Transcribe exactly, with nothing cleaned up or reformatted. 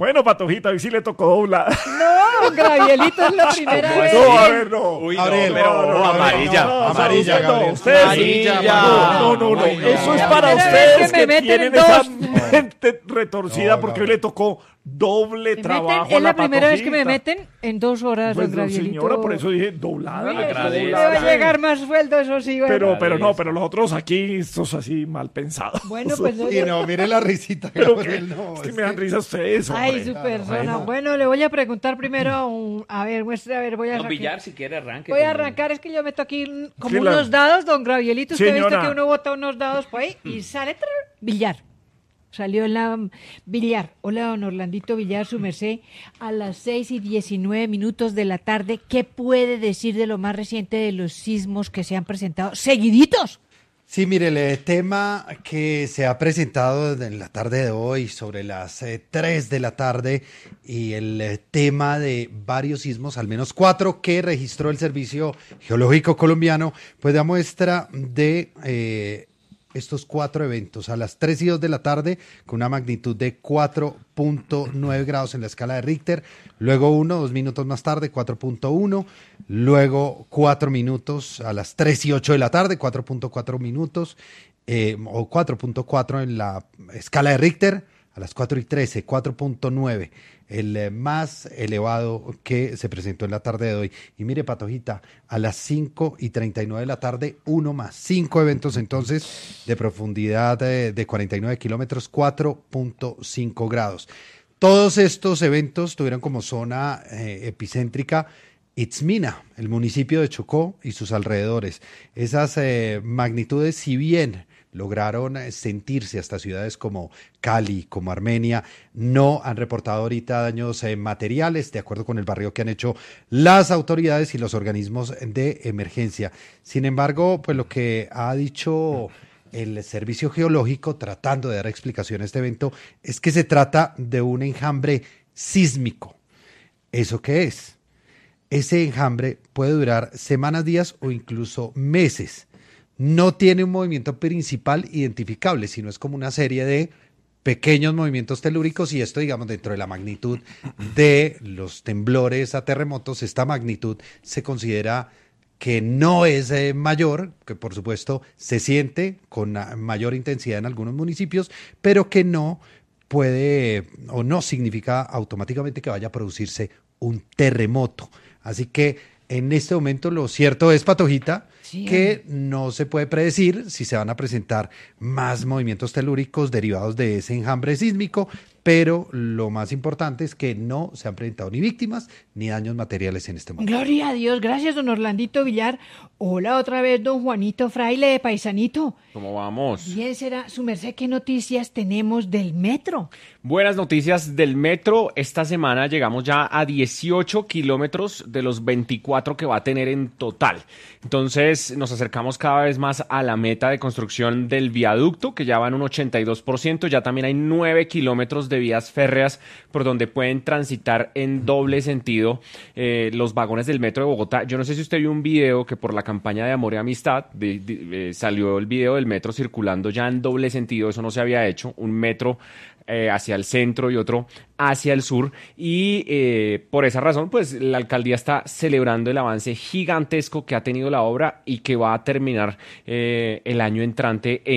Bueno, Patojita, hoy sí le tocó doblar. No, Gravielito es la primera vez. No, a ver, no. Uy, Gabriel, no, pero no, no, amarilla. no, no, amarilla, no, Gabriel. ustedes- Amarilla, No, no, no, Ay, no. eso es La para primera vez ustedes que que, me meten tienen en esa dos. mente retorcida No, porque no, hoy no. le tocó doble Me trabajo meten- a es la primera vez que me Patojita. meten en dos horas, Pues don no, Gravielito. señora, por eso dije doblada. Uy, la eso agradezco. sí doblada. me va a llegar más sueldo, eso sí. bueno. Pero, pero no, Agradezco. pero los otros aquí, estos así mal pensados. Bueno, pues no, Y no, mire la risita, Pero Gabriel, que, no. es que es me dan que- risa ustedes, hombre. Ay, su persona. bueno. Bueno, le voy a preguntar primero, un- a ver, muestre, a ver, voy a Don sacar- Villar, si quiere, arranque. Voy a con- arrancar, es que yo meto aquí mm, como Sí, la- unos dados, don Gravielito. Usted ha visto Señora. que uno bota unos dados por ahí y sale trrr, Villar. Salió la mm, Villar. Hola, don Orlandito Villar, su merced. A las seis y diecinueve minutos de la tarde, ¿qué puede decir de lo más reciente de los sismos que se han presentado seguiditos? Sí, mire, el tema que se ha presentado en la tarde de hoy sobre las eh, tres de la tarde y el eh, tema de varios sismos, al menos cuatro que registró el Servicio Geológico Colombiano, pues da muestra de eh, estos cuatro eventos a las tres y dos de la tarde con una magnitud de cuatro punto nueve grados en la escala de Richter, luego uno, dos minutos más tarde, cuatro punto uno, luego cuatro minutos a las tres y ocho de la tarde, cuatro punto cuatro minutos, eh, o cuatro punto cuatro en la escala de Richter, a las cuatro y trece, cuatro punto nueve, el eh, más elevado que se presentó en la tarde de hoy. Y mire, Patojita, a las cinco y treinta y nueve de la tarde, uno más, cinco eventos entonces de profundidad de, de cuarenta y nueve kilómetros, cuatro punto cinco grados. Todos estos eventos tuvieron como zona eh, epicéntrica Itzmina, el municipio de Chocó y sus alrededores. Esas eh, magnitudes, si bien lograron sentirse hasta ciudades como Cali, como Armenia, no han reportado ahorita daños eh, materiales, de acuerdo con el barrio que han hecho las autoridades y los organismos de emergencia. Sin embargo, pues lo que ha dicho el Servicio Geológico, tratando de dar explicación a este evento, es que se trata de un enjambre sísmico. ¿Eso qué es? Ese enjambre puede durar semanas, días o incluso meses. No tiene un movimiento principal identificable, sino es como una serie de pequeños movimientos telúricos y esto, digamos, dentro de la magnitud de los temblores a terremotos, esta magnitud se considera que no es eh, mayor, que por supuesto se siente con uh, mayor intensidad en algunos municipios, pero que no puede o no significa automáticamente que vaya a producirse un terremoto. Así que en este momento lo cierto es, Patojita, Sí, que no se puede predecir si se van a presentar más movimientos telúricos derivados de ese enjambre sísmico, pero lo más importante es que no se han presentado ni víctimas ni daños materiales en este momento. Gloria a Dios, gracias, don Orlandito Villar. Hola otra vez, don Juanito Fraile de Paisanito. ¿Cómo vamos? Bien será, su merced, ¿qué noticias tenemos del metro? Buenas noticias del metro. Esta semana llegamos ya a dieciocho kilómetros de los veinticuatro que va a tener en total. Entonces nos acercamos cada vez más a la meta de construcción del viaducto, que ya va en un ochenta y dos por ciento. Ya también hay nueve kilómetros de vías férreas por donde pueden transitar en doble sentido eh, los vagones del metro de Bogotá. Yo no sé si usted vio un video que por la campaña de Amor y Amistad de, de, eh, salió el video del metro circulando ya en doble sentido. Eso no se había hecho. Un metro eh, hacia el centro y otro hacia el sur, y eh, por esa razón pues la alcaldía está celebrando el avance gigantesco que ha tenido la obra y que va a terminar eh, el año entrante en